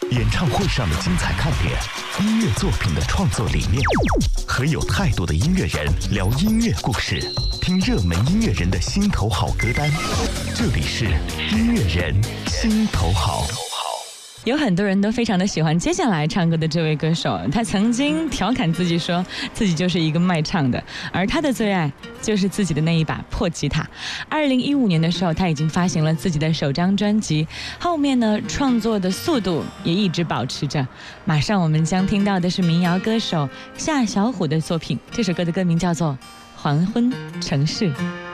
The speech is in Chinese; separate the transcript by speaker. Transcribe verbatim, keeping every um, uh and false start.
Speaker 1: 演唱会上的精彩看点，音乐作品的创作理念，和有态度的音乐人聊音乐故事，听热门音乐人的心头好歌单。这里是音乐人心头好。
Speaker 2: 有很多人都非常的喜欢接下来唱歌的这位歌手，他曾经调侃自己说自己就是一个卖唱的，而他的最爱就是自己的那一把破吉他。二零一五年的时候，他已经发行了自己的首张专辑，后面呢创作的速度也一直保持着。马上我们将听到的是民谣歌手夏小虎的作品，这首歌的歌名叫做《黄昏城市》。